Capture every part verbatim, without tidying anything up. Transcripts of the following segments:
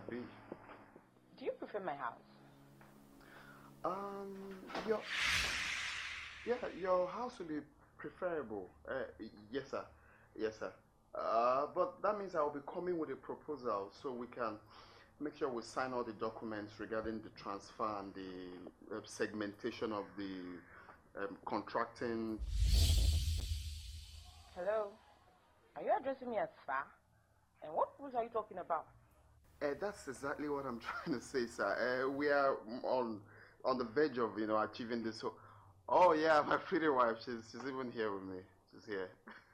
be. Do you prefer my house? Um, your yeah, your house will be preferable. Uh, yes, sir. Yes, sir. Uh, but that means I will be coming with a proposal so we can make sure we sign all the documents regarding the transfer and the uh, segmentation of the um, contracting. Hello? Are you addressing me as sir? And what rules are you talking about? Uh, that's exactly what I'm trying to say, sir. Uh, we are on on the verge of, you know, achieving this. So, oh yeah, my pretty wife. She's she's even here with me. She's here.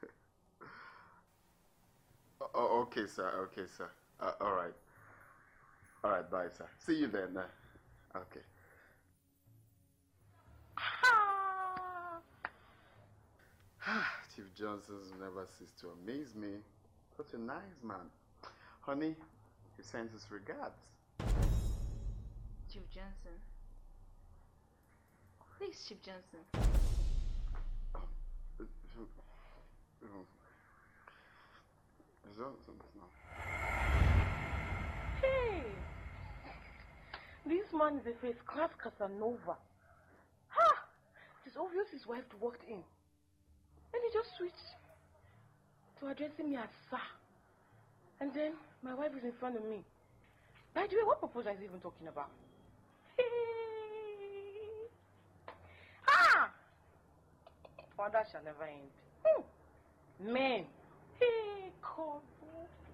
Oh, okay, sir. Okay, sir. Uh, all right. All right. Bye, sir. See you then. Uh, okay. Chief Johnson's never cease to amaze me. Such a nice man. Honey, he sends his regards. Chief Johnson. Who is Chief Johnson? Johnson now. Hey! This man is a first class Casanova. Ha! It is obvious his wife walked in. And he just switched to addressing me as sir. And then my wife is in front of me. By the way, what proposal is he even talking about? Hey! Ha! Wonder shall never end. Hmm. Men. Hey, God.